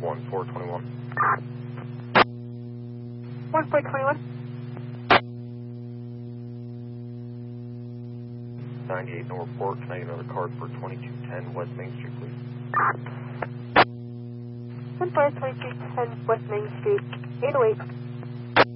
1421. 1421. 98, no report. Can I get another card for 2210 West Main Street, please? 1 4 2210 West Main Street, 808.